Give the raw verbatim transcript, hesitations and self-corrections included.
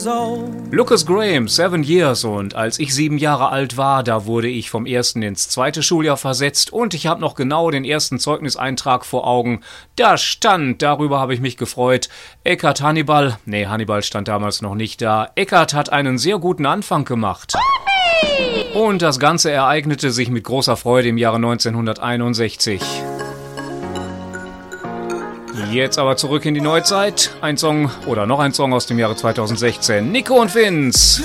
years old. Lucas Graham, Seven Years, und als ich sieben Jahre alt war, da wurde ich vom ersten ins zweite Schuljahr versetzt und ich habe noch genau den ersten Zeugniseintrag vor Augen. Da stand, darüber habe ich mich gefreut, Eckhard Hannibal, nee, Hannibal stand damals noch nicht da, Eckhard hat einen sehr guten Anfang gemacht. Und das Ganze ereignete sich mit großer Freude im Jahre neunzehnhunderteinundsechzig. Jetzt aber zurück in die Neuzeit. Ein Song oder noch ein Song aus dem Jahre zweitausendsechzehn. Nico und Vince.